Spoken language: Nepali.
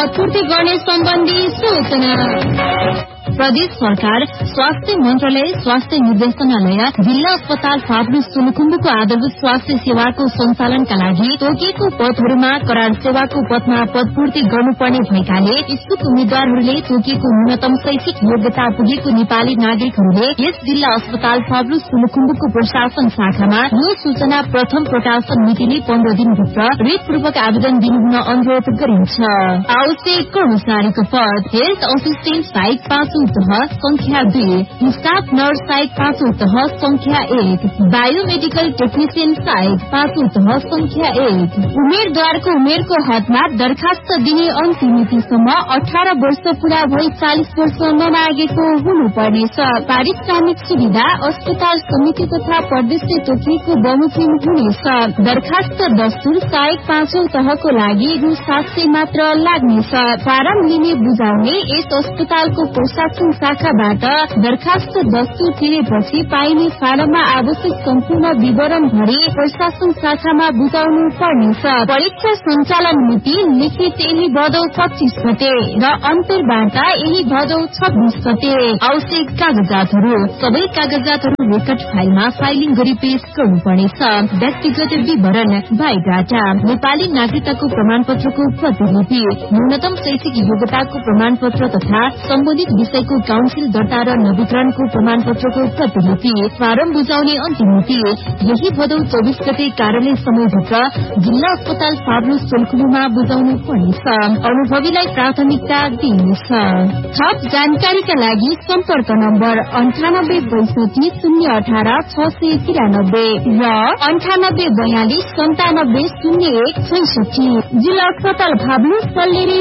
पदपूर्ति गर्ने सम्बन्धी सूचना। प्रदेश सरकार, स्वास्थ्य मन्त्रालय, स्वास्थ्य निर्देशनालय, जिल्ला अस्पताल फाब्लु सोलुखुम्बुको आधारभूत स्वास्थ्य सेवाको सञ्चालनका लागि तोकिएको पदहरूमा करार सेवाको पदमा पदपूर्ति गर्नुपर्ने भएकाले इच्छुक उम्मेद्वारहरूले तोकिएको न्यूनतम शैक्षिक योग्यता पुगेको नेपाली नागरिकहरूले यस जिल्ला अस्पताल फाब्लु सोलुखुम्बुको प्रशासन शाखामा यो सूचना प्रथम प्रकाशन मितिले 15 दिनभित्र रेटपूर्वक आवेदन दिनुहुन अनुरोध गरिन्छ। आवश्यक कर्मचारीको पद हेल्थ असिस्टेन्ट सहायक 5 संख्या 2, स्टाफ नर्स सहायक 5 तह संख्या 1, बायोमेडिकल टेक्निशियन सहायक 5 तह संख्या 1। उम्मेद्वारको उमेरको हदमा दरखास्त दिने अन्तिम मितिसम्म 18 वर्ष पूरा भई 40 वर्ष नमागेको हुनुपर्नेछ। पारिश्रमिक सुविधा अस्पताल समिति तथा प्रदेशले तोकिएको बमोजिम हुनेछ। दरखास्त दस्तुर सहायक 5औं तहको लागि रु 700 मात्र लाग्नेछ। फारम लिने बुझाउने यस अस्पतालको शाखाबाट दरखास्त दस्तुर तिरेपछि पाइने फारममा आवश्यक सम्पूर्ण विवरण भरी प्रशासन शाखामा बुझाउनु पर्नेछ। परीक्षा सञ्चालन मिति लिखित यही भदौ 25 गते र अन्तर्वार्ता यही भदौ 26 गते। आवश्यक कागजातहरू सबै कागजातहरू रेकर्ड फाइलमा फाइलिङ गरी पेश गर्नुपर्नेछ। व्यक्तिगत विवरण, बायोडाटा, नेपाली नागरिकताको प्रमाणपत्रको प्रतिलिपि, न्यूनतम शैक्षिक योग्यताको प्रमाणपत्र तथा सम्बन्धित विषयको काउन्सिल दर्ता र नवीकरणको प्रमाणपत्रको प्रतिलिपि। फारम बुझाउने अन्तिम मिति यही भदौ 24 गते कार्यालय समयभित्र जिल्ला अस्पताल फाब्लु सोलुखुम्बुमा बुझाउनु पर्नेछ। अनुभवीलाई प्राथमिकता दिइनेछ। थप जानकारीका लागि सम्पर्क नम्बर 9862 018 693 र 9842 9701 66। जिल्ला अस्पताल फाब्लु सल्लेरी